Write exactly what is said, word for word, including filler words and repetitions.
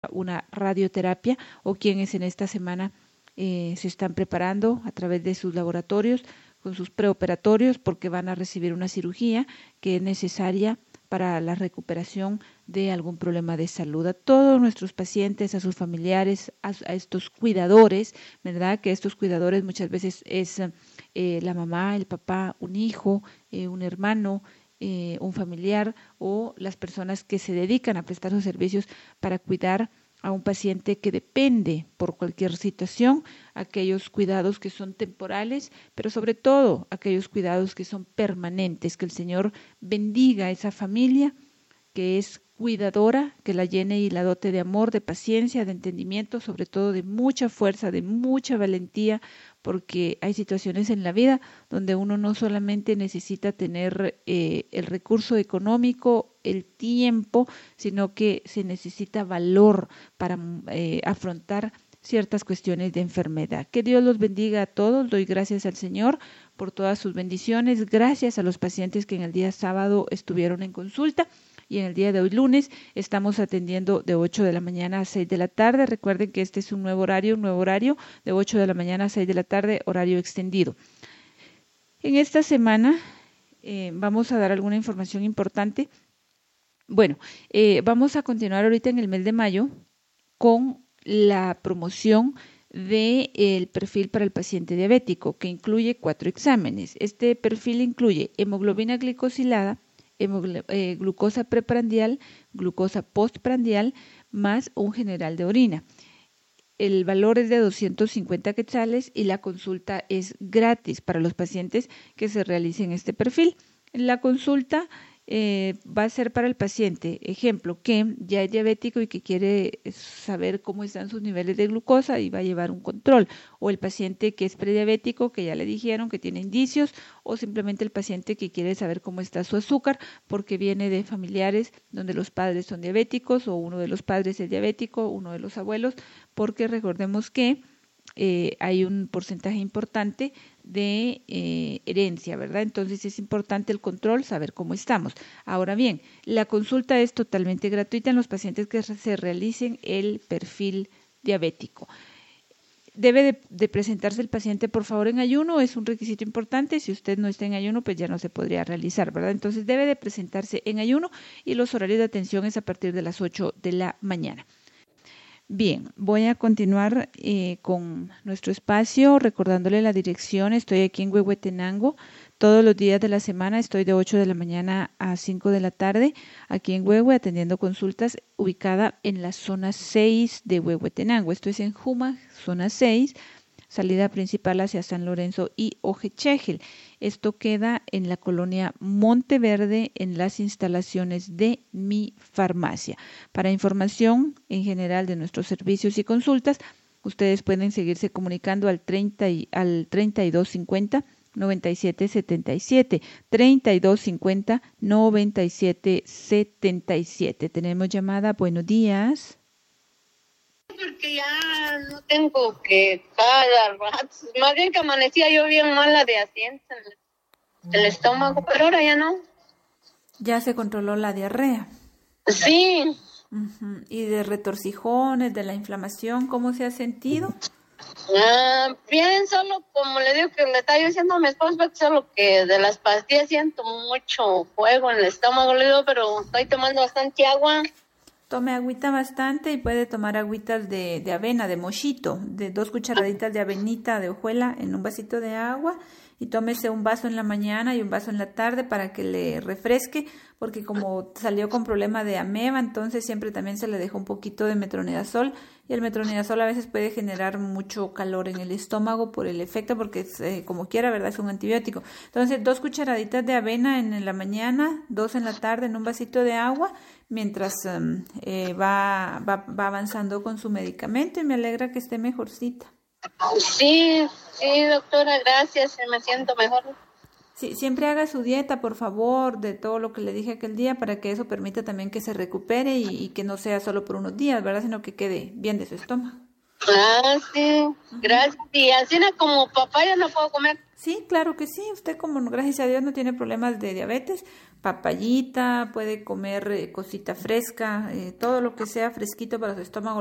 una radioterapia o quienes en esta semana eh, se están preparando a través de sus laboratorios con sus preoperatorios porque van a recibir una cirugía que es necesaria para la recuperación de algún problema de salud. A todos nuestros pacientes, a sus familiares, a, a estos cuidadores, ¿verdad? Que estos cuidadores muchas veces es eh, la mamá, el papá, un hijo, eh, un hermano, eh, un familiar o las personas que se dedican a prestar sus servicios para cuidar a un paciente que depende por cualquier situación, aquellos cuidados que son temporales, pero sobre todo aquellos cuidados que son permanentes, que el Señor bendiga a esa familia que es cuidadora, que la llene y la dote de amor, de paciencia, de entendimiento, sobre todo de mucha fuerza, de mucha valentía, porque hay situaciones en la vida donde uno no solamente necesita tener eh, el recurso económico, el tiempo, sino que se necesita valor para eh, afrontar ciertas cuestiones de enfermedad. Que Dios los bendiga a todos. Doy gracias al Señor por todas sus bendiciones. Gracias a los pacientes que en el día sábado estuvieron en consulta. Y en el día de hoy lunes estamos atendiendo de ocho de la mañana a seis de la tarde. Recuerden que este es un nuevo horario, un nuevo horario de ocho de la mañana a seis de la tarde, horario extendido. En esta semana eh, vamos a dar alguna información importante. Bueno, eh, vamos a continuar ahorita en el mes de mayo con la promoción del perfil para el paciente diabético, que incluye cuatro exámenes. Este perfil incluye hemoglobina glicosilada, Eh, glucosa preprandial, glucosa postprandial, más un general de orina. El valor es de doscientos cincuenta quetzales y la consulta es gratis para los pacientes que se realicen este perfil. La consulta eh, va a ser para el paciente, ejemplo, que ya es diabético y que quiere saber cómo están sus niveles de glucosa y va a llevar un control, o el paciente que es prediabético, que ya le dijeron que tiene indicios, o simplemente el paciente que quiere saber cómo está su azúcar porque viene de familiares donde los padres son diabéticos o uno de los padres es diabético, uno de los abuelos, porque recordemos que Eh, hay un porcentaje importante de eh, herencia, ¿verdad? Entonces es importante el control, saber cómo estamos. Ahora bien, la consulta es totalmente gratuita en los pacientes que se realicen el perfil diabético. Debe de, de presentarse el paciente, por favor, en ayuno, es un requisito importante. Si usted no está en ayuno, pues ya no se podría realizar, ¿verdad? Entonces debe de presentarse en ayuno y los horarios de atención es a partir de las ocho de la mañana. Bien, voy a continuar eh, con nuestro espacio recordándole la dirección. Estoy aquí en Huehuetenango. Todos los días de la semana estoy de ocho de la mañana a cinco de la tarde aquí en Huehue atendiendo consultas, ubicada en la zona seis de Huehuetenango. Esto es en Juma, zona seis, salida principal hacia San Lorenzo y Ojechegel. Esto queda en la colonia Monteverde, en las instalaciones de Mi Farmacia. Para información en general de nuestros servicios y consultas, ustedes pueden seguirse comunicando al treinta y, al treinta y dos cincuenta noventa y siete setenta y siete, treinta y dos cincuenta noventa y siete setenta y siete. Tenemos llamada. Buenos días. Porque ya no tengo que cada rato, más bien que amanecía yo bien mala de asiento en el estómago, pero ahora ya no. Ya se controló la diarrea. Sí. Uh-huh. ¿Y de retorcijones, de la inflamación, cómo se ha sentido? Ah, bien, solo como le digo que le estaba yo diciendo a mi esposo, solo que de las pastillas siento mucho fuego en el estómago, le digo, pero estoy tomando bastante agua. Tome agüita bastante y puede tomar agüitas de, de avena, de mochito, de dos cucharaditas de avenita de hojuela en un vasito de agua y tómese un vaso en la mañana y un vaso en la tarde para que le refresque, porque como salió con problema de ameba, entonces siempre también se le dejó un poquito de metronidazol y el metronidazol a veces puede generar mucho calor en el estómago por el efecto, porque es, eh, como quiera, ¿verdad? Es un antibiótico. Entonces dos cucharaditas de avena en la mañana, dos en la tarde en un vasito de agua, mientras um, eh, va, va, va avanzando con su medicamento, y me alegra que esté mejorcita. Sí, sí, doctora, gracias, me siento mejor. Sí, siempre haga su dieta, por favor, de todo lo que le dije aquel día, para que eso permita también que se recupere y, y que no sea solo por unos días, ¿verdad? Sino que quede bien de su estómago. Ah, sí, gracias. Y así como papaya no puedo comer. Sí, claro que sí. Usted, como gracias a Dios no tiene problemas de diabetes, papayita, puede comer eh, cosita fresca, eh, todo lo que sea fresquito para su estómago